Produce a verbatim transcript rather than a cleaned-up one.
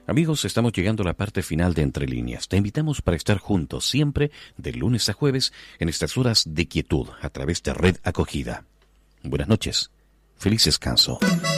Amigos, estamos llegando a la parte final de Entre Líneas. Te invitamos para estar juntos siempre, de lunes a jueves, en estas horas de quietud, a través de Red Acogida. Buenas noches. Feliz descanso.